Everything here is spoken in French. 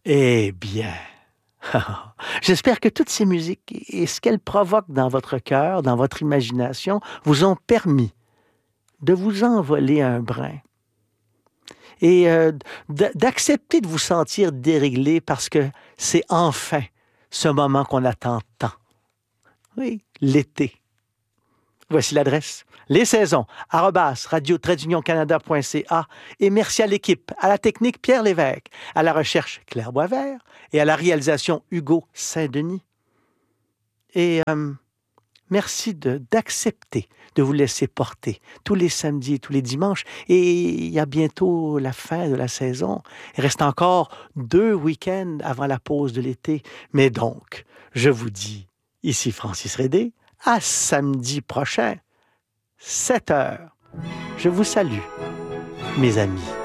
Eh bien, j'espère que toutes ces musiques et ce qu'elles provoquent dans votre cœur, dans votre imagination, vous ont permis de vous envoler un brin et d'accepter de vous sentir déréglé parce que c'est enfin ce moment qu'on attend tant. Oui, l'été. Voici l'adresse. Les saisons, @radio-canada.ca et merci à l'équipe, à la technique Pierre Lévesque, à la recherche Claire Boisvert et à la réalisation Hugo Saint-Denis. Et merci d'accepter de vous laisser porter tous les samedis et tous les dimanches. Et il y a bientôt la fin de la saison. Il reste encore 2 week-ends avant la pause de l'été. Mais donc, je vous dis, ici Francis Rédé, à samedi prochain, 7 heures. Je vous salue, mes amis.